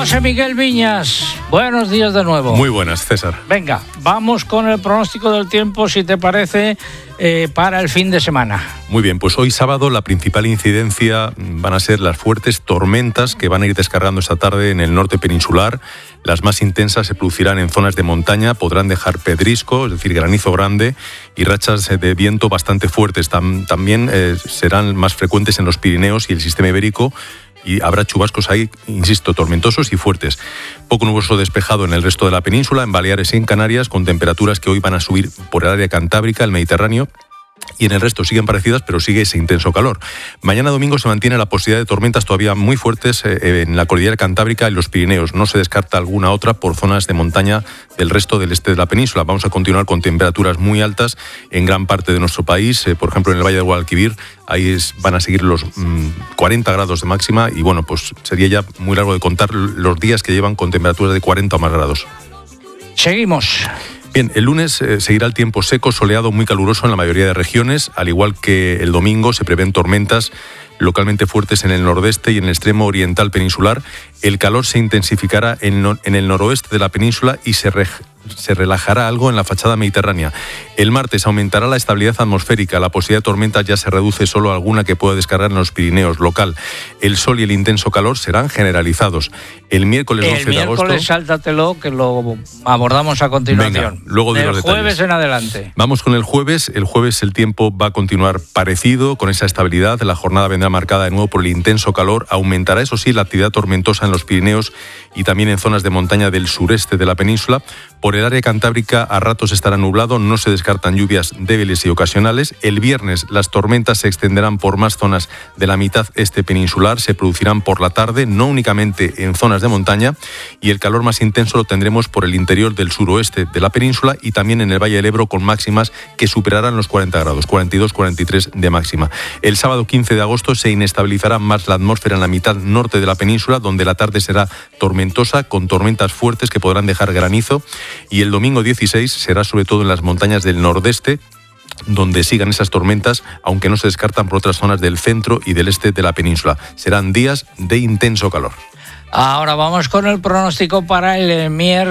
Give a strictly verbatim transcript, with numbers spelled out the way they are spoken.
José Miguel Viñas, buenos días de nuevo. Muy buenas, César. Venga, vamos con el pronóstico del tiempo, si te parece, eh, para el fin de semana. Muy bien, pues hoy sábado la principal incidencia van a ser las fuertes tormentas que van a ir descargando esta tarde en el norte peninsular. Las más intensas se producirán en zonas de montaña, podrán dejar pedrisco, es decir, granizo grande, y rachas de viento bastante fuertes. Tam- también eh, serán más frecuentes en los Pirineos y el sistema ibérico, y habrá chubascos ahí, insisto, tormentosos y fuertes. Poco nuboso despejado en el resto de la península, en Baleares y en Canarias, con temperaturas que hoy van a subir por el área cantábrica, el Mediterráneo, y en el resto siguen parecidas, pero sigue ese intenso calor. Mañana domingo se mantiene la posibilidad de tormentas todavía muy fuertes eh, en la cordillera cantábrica y los Pirineos. No se descarta alguna otra por zonas de montaña del resto del este de la península. Vamos a continuar con temperaturas muy altas en gran parte de nuestro país. Eh, por ejemplo, en el Valle del Guadalquivir, ahí es, van a seguir los mmm, cuarenta grados de máxima y bueno, pues sería ya muy largo de contar los días que llevan con temperaturas de cuarenta o más grados. Seguimos. Bien, el lunes eh, seguirá el tiempo seco, soleado, muy caluroso en la mayoría de regiones. Al igual que el domingo, se prevén tormentas localmente fuertes en el nordeste y en el extremo oriental peninsular. El calor se intensificará en, no, en el noroeste de la península y se, re, se relajará algo en la fachada mediterránea. El martes aumentará la estabilidad atmosférica. La posibilidad de tormentas ya se reduce solo a alguna que pueda descargar en los Pirineos local. El sol y el intenso calor serán generalizados. El miércoles doce de agosto... El miércoles sáltatelo, que lo abordamos a continuación. Venga, luego de los detalles. Del jueves en adelante. Vamos con el jueves. El jueves el tiempo va a continuar parecido, con esa estabilidad. La jornada vendrá marcada de nuevo por el intenso calor. Aumentará, eso sí, la actividad tormentosa en los Pirineos y también en zonas de montaña del sureste de la península. Por el área cantábrica a ratos estará nublado, no se descartan lluvias débiles y ocasionales. El viernes las tormentas se extenderán por más zonas de la mitad este peninsular, se producirán por la tarde, no únicamente en zonas de montaña, y el calor más intenso lo tendremos por el interior del suroeste de la península y también en el Valle del Ebro, con máximas que superarán los cuarenta grados, cuarenta y dos, cuarenta y tres de máxima. El sábado quince de agosto se inestabilizará más la atmósfera en la mitad norte de la península, donde la tarde será tormentosa, con tormentas fuertes que podrán dejar granizo, y el domingo dieciséis será sobre todo en las montañas del nordeste donde sigan esas tormentas, aunque no se descartan por otras zonas del centro y del este de la península. Serán días de intenso calor. Ahora vamos con el pronóstico para el miércoles.